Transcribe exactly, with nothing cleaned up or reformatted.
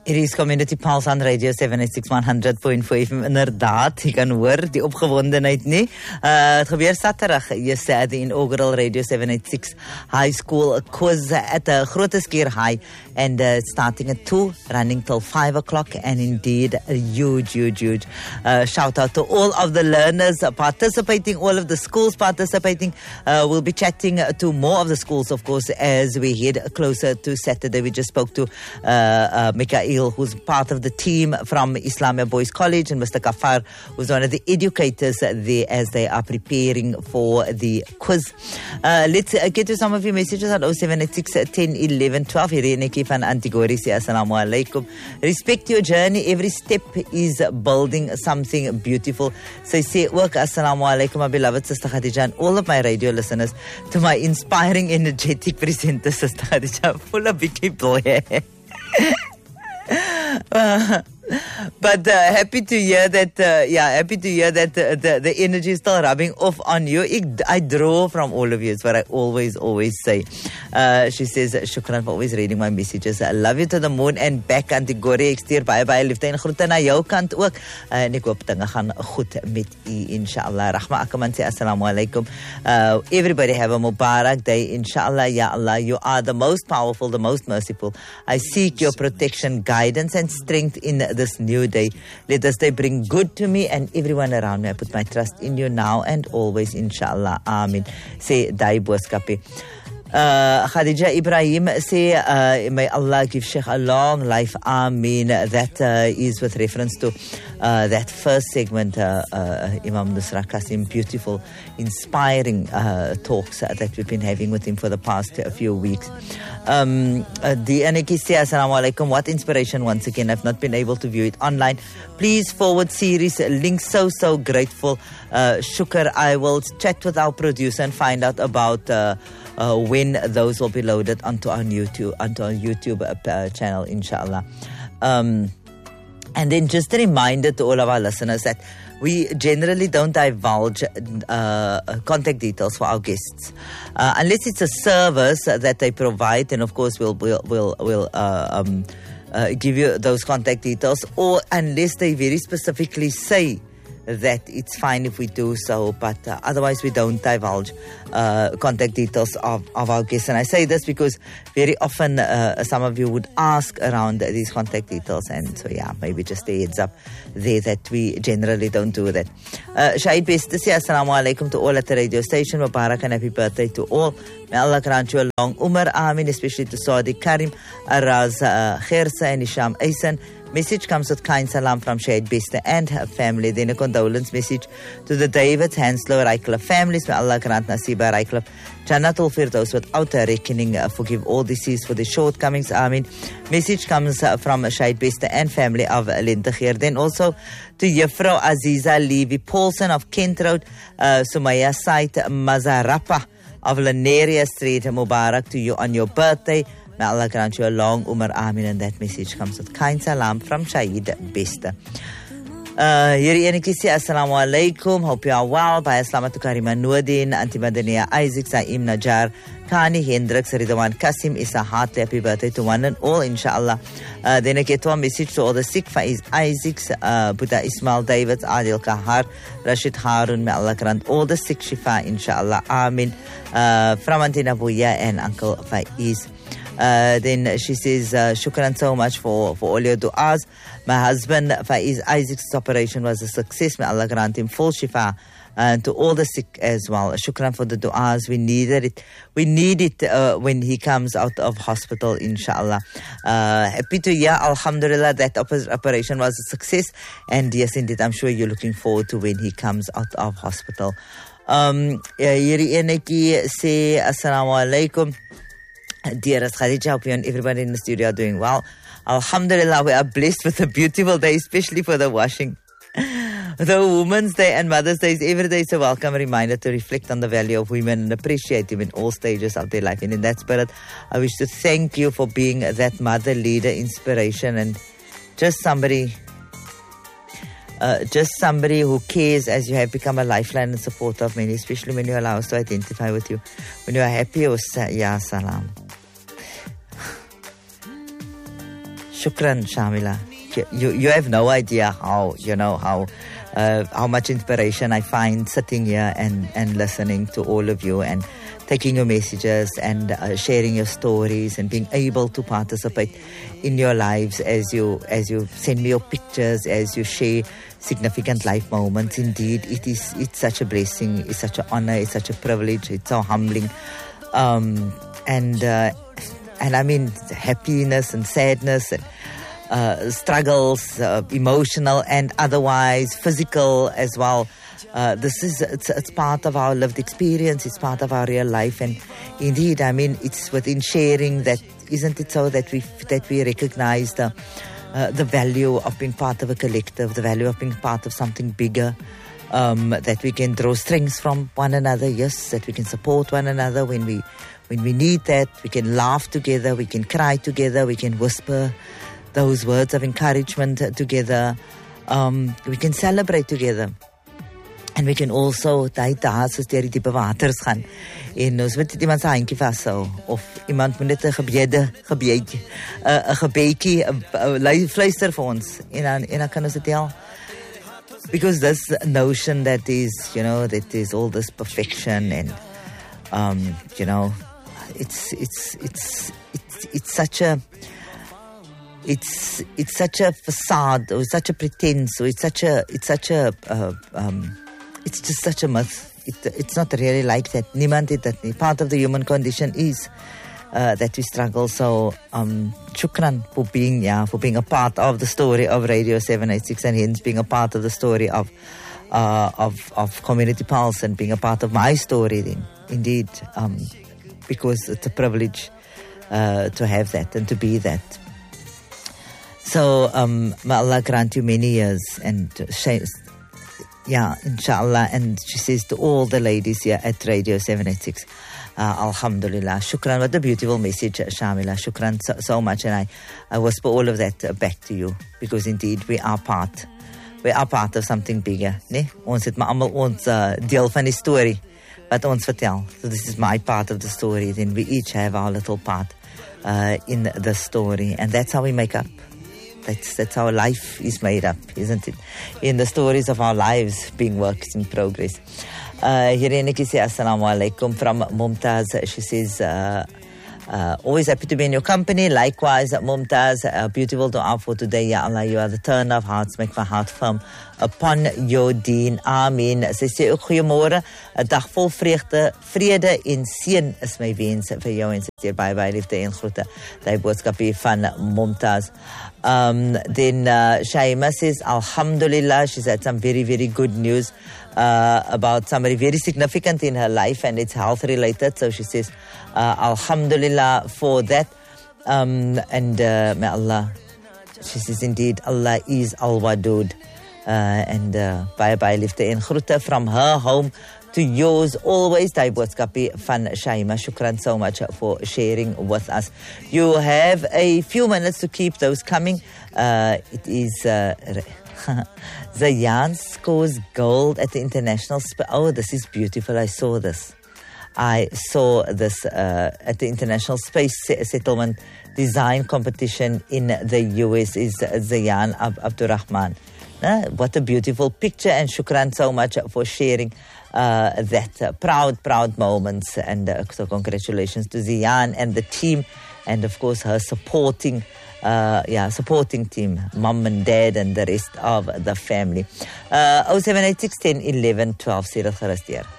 Hier is Community Pulse aan Radio seven eighty-six one hundred point four F M. Inderdaad, jy kan hoor die opgewondenheid nie. Uh, het gebeur Saterdag, jy sê die inaugural Radio seven eighty-six High School quiz at a Grooteskier High, and uh, starting at two, running till five o'clock, and indeed a huge, huge, huge uh, shout out to all of the learners participating, all of the schools participating. Uh, we'll be chatting to more of the schools, of course, as we head closer to Saturday. We just spoke to uh, uh, Mikael, who's part of the team from Islamia Boys College, and Mister Kafar, who's one of the educators there as they are preparing for the quiz. Uh, let's uh, get to some of your messages at oh seven eight six, ten, eleven, twelve. Hireneki van Antigori say assalamu alaikum. Respect your journey. Every step is building something beautiful. So say work assalamu alaikum, my beloved sister Khadija, and all of my radio listeners, to my inspiring, energetic presenter sister Khadija, full of big people here. Uh, but uh, happy to hear that, uh, yeah, happy to hear that uh, the, the energy is still rubbing off on you. I, I draw from all of you, is what I always, always say. Uh, she says, shukran for always reading my messages. I love you to the moon and back. Antigori, ek stuur baie, baie liefde en groete na jou kant ook. Uh, en ek hoop dinge gaan goed met u, inshallah. Rahma Akaman sê, assalamu alaikum. Uh, everybody have a Mubarak day, inshallah. Ya Allah, you are the most powerful, the most merciful. I seek your protection, guidance and strength in this new day. Let this day bring good to me and everyone around me. I put my trust in you now and always, inshallah. Amin. Say Dai Boskapi. Uh, Khadija Ibrahim say, uh, may Allah give Sheikh a long life. Amin. That uh, is with reference to uh, that first segment, uh, uh, Imam Nusrat Qasim. Beautiful, inspiring uh, talks uh, that we've been having with him for the past uh, few weeks. Um, uh, the Aniki say, assalamu alaikum. What inspiration once again. I've not been able to view it online. Please forward series link. So, so grateful. Uh, Shukr. I will chat with our producer and find out about uh, uh, when those will be loaded onto our YouTube, onto our YouTube uh, channel, inshallah. Um, and then just a reminder to all of our listeners that we generally don't divulge uh, contact details for our guests uh, unless it's a service that they provide. And of course, we'll we'll we'll, we'll uh, um, uh, give you those contact details, or unless they very specifically say that it's fine if we do so, but uh, otherwise we don't divulge uh, contact details of, of our guests. And I say this because very often uh, some of you would ask around these contact details, and so yeah, maybe just a heads up there that we generally don't do that. Uh, Shahid Best to say assalamu alaikum to all at the radio station. Mubarak and happy birthday to all. May Allah grant you a long umar, amin, especially to Sadiq Karim, Araz uh, Khairsa and Isham Aysan. Message comes with kind salam from Shahid Besta and her family. Then a condolence message to the David Hanslow Reichler families. May Allah grant Nasiba Reichler Jannatul Firdaus without a reckoning. Uh, forgive all deceased for the shortcomings. Amin. Message comes uh, from Shahid Besta and family of Lintegheer. Then also to Yefro Aziza Levy Paulson of Kent Road, uh, Sumaya Said Mazarapa of Laneria Street. Mubarak to you on your birthday. May Allah grant you a long umar, amin. And that message comes with kind salam from Shahid Besta. Hierdie enetjie sê assalamu alaikum. Hope you are well. Baie salamat to Karima Noordin, Auntie Madania Isaac, Saim Najar, Kani Hendricks, Ridwan Kasim, Isa Hartley. Happy birthday to one and all, inshallah. Uh, then I get one message to all the sick, Faiz Isaacs, uh, Buddha Ismail Davids, Adil Kahar, Rashid Harun. May Allah grant all the sick shifa, inshallah. Amin. Uh, from Auntie Nabuya and Uncle Faiz. Uh, then she says, uh, shukran so much for, for all your du'as. My husband, Faiz Isaac's operation was a success. May Allah grant him full shifa. And to all the sick as well. Shukran for the du'as. We needed it. We need it uh, when he comes out of hospital, inshallah. Uh, happy to hear, alhamdulillah, that op- operation was a success. And yes, indeed, I'm sure you're looking forward to when he comes out of hospital. Um, Yeri Eneki say, assalamu alaikum. Dearest Khadija, hope you and everybody in the studio are doing well. Alhamdulillah, we are blessed with a beautiful day, especially for the washing. The Women's Day and Mother's Day is every day is a welcome reminder to reflect on the value of women and appreciate them in all stages of their life. And in that spirit, I wish to thank you for being that mother, leader, inspiration, and just somebody, uh, just somebody who cares, as you have become a lifeline and support of many, especially when you allow us to identify with you. When you are happy, or sa- ya salam. Shukran, Shamila. You you have no idea how, you know, how uh, how much inspiration I find sitting here and, and listening to all of you and taking your messages and uh, sharing your stories and being able to participate in your lives as you as you send me your pictures, as you share significant life moments. Indeed, it is it's such a blessing, it's such an honor, it's such a privilege, it's so humbling. Um, and uh, and I mean happiness and sadness and uh, struggles, uh, emotional and otherwise, physical as well. Uh, this is it's, it's part of our lived experience. It's part of our real life, and indeed, I mean, it's within sharing that, isn't it so that we that we recognize the uh, the value of being part of a collective, the value of being part of something bigger, um, that we can draw strengths from one another. Yes, that we can support one another when we when we need that. We can laugh together, we can cry together, we can whisper those words of encouragement together. Um, we can celebrate together. And we can also tyd daar soos deur die diepe waters gaan en ons moet iemand se handjie vashou of iemand moet net 'n gebede gebedjie 'n 'n gebedjie 'n fluister vir ons en dan en dan kan ons dit tel, because this notion that is, you know, that is all this perfection and um you know it's it's it's it's it's such a it's it's such a facade, or such a pretense, or it's such a it's such a uh, um it's just such a myth. It, it's not really like that. Niemand het dit nie. Part of the human condition is uh, that we struggle. So, um, shukran for being, yeah, for being a part of the story of Radio seven eighty-six, and hence being a part of the story of uh, of of Community Pulse, and being a part of my story. Then, indeed, um, because it's a privilege uh, to have that and to be that. So, um, may Allah grant you many years and. Uh, Yeah, inshallah. And she says to all the ladies here at Radio seven eighty-six, uh, Alhamdulillah. Shukran. What a beautiful message, Shamila. Shukran so, so much. And I, I whisper all of that uh, back to you, because indeed we are part. We are part of something bigger. Nee? Ons het maar allemaal ons uh, deel van die story wat ons vertel. So this is my part of the story. Then we each have our little part uh, in the story. And that's how we make up. That's, that's how life is made up, isn't it? In the stories of our lives being works in progress. Uh, Hireniki says, Assalamu alaikum from Mumtaz. She says, uh, uh, always happy to be in your company. Likewise, Mumtaz, uh, beautiful dua for today. Ya Allah, you are the turn of hearts. Make my heart firm upon your deen. Amen. Sy sê ook goeiemôre. 'n Dag vol vreugde, vrede en seën is my wens vir jou, en sy sê baie baie liefde en groete. Die boodskap hier van Mumtaz. Um, then uh, Shaima says, Alhamdulillah, she's had some very, very good news uh, about somebody very significant in her life, and it's health related. So she says, uh, Alhamdulillah for that. Um, and uh, may Allah, she says, indeed, Allah is Al-Wadud. Uh, and uh, bye bye liefde en groete from her home to yours always. Die boodskapie van Shaima. Shukran so much for sharing with us. You have a few minutes to keep those coming. Uh, it is uh, Zayan scores gold at the international. Sp- oh, this is beautiful. I saw this. I saw this uh, at the International Space Settlement Design Competition in the U S. Is Zayan Ab- Abdurrahman. Uh, what a beautiful picture, and shukran so much for sharing uh, that uh, proud, proud moments. And uh, so congratulations to Ziyan and the team, and of course her supporting, uh, yeah, supporting team, mom and dad and the rest of the family. Uh, oh seven eight six ten eleven twelve, Sirah Kharastir.